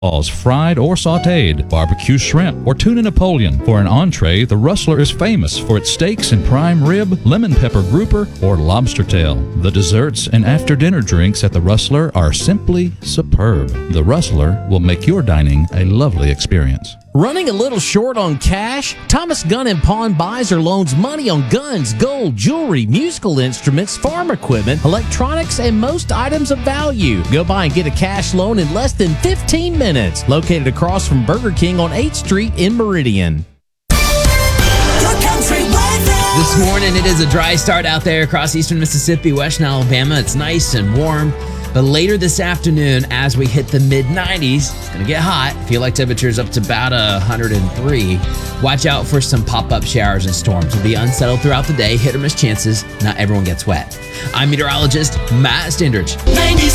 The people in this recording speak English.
fried or sautéed, barbecue shrimp, or tuna Napoleon. For an entree, the Rustler is famous for its steaks and prime rib, lemon pepper grouper, or lobster tail. The desserts and after-dinner drinks at the Rustler are simply superb. The Rustler will make your dining a lovely experience. Running a little short on cash? Thomas Gun and Pawn buys or loans money on guns, gold, jewelry, musical instruments, farm equipment, electronics, and most items of value. Go by and get a cash loan in less than 15 minutes. Located across from Burger King on 8th Street in Meridian. This morning, it is a dry start out there across eastern Mississippi, western Alabama. It's nice and warm. But later this afternoon, as we hit the mid-90s, it's going to get hot. Feel like temperatures up to about 103. Watch out for some pop-up showers and storms. It'll be unsettled throughout the day, hit or miss chances. Not everyone gets wet. I'm meteorologist Matt Stendrich.